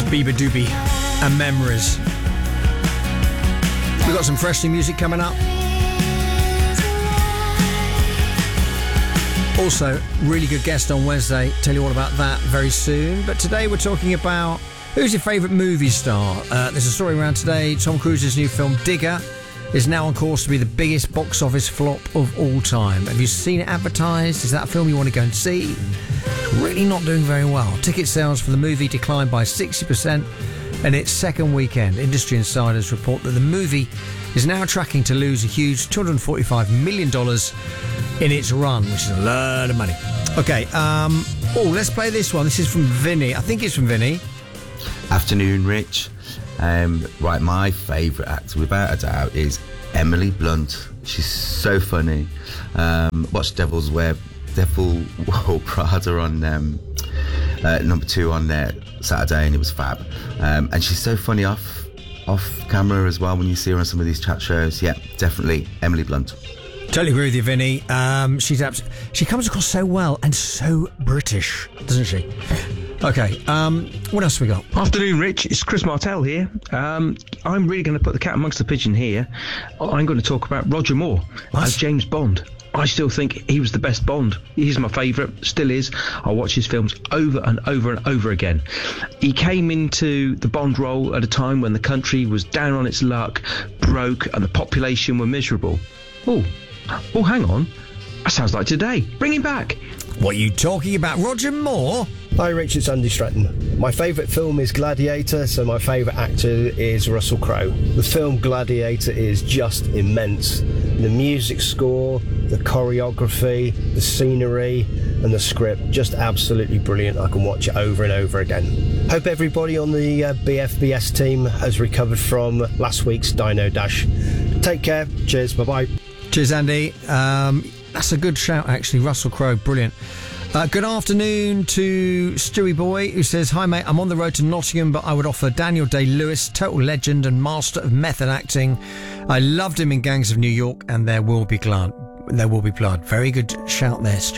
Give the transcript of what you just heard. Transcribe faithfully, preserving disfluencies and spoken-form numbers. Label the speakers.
Speaker 1: Biba Doobie and Memories. We've got some fresh new music coming up. Also, really good guest on Wednesday. Tell you all about that very soon. But today we're talking about who's your favourite movie star. Uh, there's a story around today. Tom Cruise's new film Digger is now on course to be the biggest box office flop of all time. Have you seen it advertised? Is that a film you want to go and see? Really not doing very well. Ticket sales for the movie declined by sixty percent in its second weekend. Industry insiders report that the movie is now tracking to lose a huge two hundred forty-five million dollars in its run, which is a lot of money. Okay, um, oh, let's play this one. This is from Vinny. I think it's from Vinny.
Speaker 2: Afternoon, Rich. Um, right, my favourite actor, without a doubt, is Emily Blunt. She's so funny. Um, watched Devil's Wear, Devil Wore Prada on um, uh, number two on there Saturday, and it was fab. Um, and she's so funny off off camera as well when you see her on some of these chat shows. Yeah, definitely Emily Blunt.
Speaker 1: Totally agree with you, Vinny. Um, she's abs- she comes across so well and so British, doesn't she? Okay, um, what else have we got?
Speaker 3: Afternoon, Rich. It's Chris Martell here. Um, I'm really going to put the cat amongst the pigeon here. I'm going to talk about Roger Moore
Speaker 1: What?
Speaker 3: as James Bond. I still think he was the best Bond. He's my favourite, still is. I watch his films over and over and over again. He came into the Bond role at a time when the country was down on its luck, broke, and the population were miserable. Oh, oh, hang on. That sounds like today. Bring him back.
Speaker 1: What are you talking about? Roger Moore?
Speaker 4: Hi Rich, it's Andy Stratton. My favourite film is Gladiator, so my favourite actor is Russell Crowe. The film Gladiator is just immense. The music score, the choreography, the scenery and the script, just absolutely brilliant. I can watch it over and over again. Hope everybody on the uh, B F B S team has recovered from last week's Dino Dash. Take care, cheers, bye-bye.
Speaker 1: Cheers, Andy. Um, that's a good shout, actually. Russell Crowe, brilliant. Uh, good afternoon to Stewie Boy, who says, hi mate, I'm on the road to Nottingham, but I would offer Daniel Day-Lewis, total legend and master of method acting. I loved him in Gangs of New York, and There Will Be Blood. There Will Be Blood. Very good shout there, Stewie.